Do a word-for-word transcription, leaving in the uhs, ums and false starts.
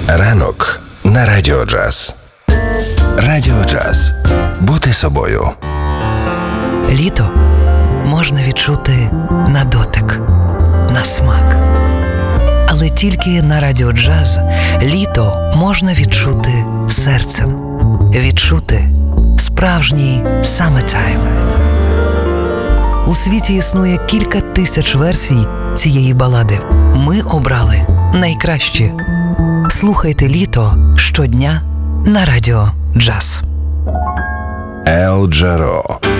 Ранок на Радіо Джаз. Радіо Джаз. Бути собою. Літо можна відчути на дотик, на смак. Але тільки на Радіо Джаз літо можна відчути серцем. Відчути справжній summertime. У світі існує кілька тисяч версій цієї балади. Ми обрали найкращі. Слухайте літо щодня на Радіо Джаз. Ел Джаро.